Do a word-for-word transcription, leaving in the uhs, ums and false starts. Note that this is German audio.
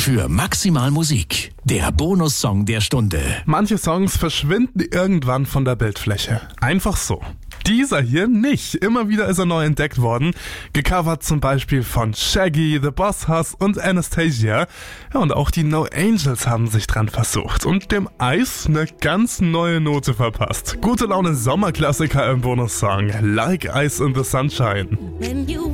für Maximal Musik, der Bonussong der Stunde. Manche Songs verschwinden irgendwann von der Bildfläche. Einfach so. Dieser hier nicht. Immer wieder ist er neu entdeckt worden. Gecovert zum Beispiel von Shaggy, The Boss Hoss und Anastasia. Ja, und auch die No Angels haben sich dran versucht und dem Eis eine ganz neue Note verpasst. Gute Laune Sommerklassiker im Bonussong. Like Ice in the Sunshine.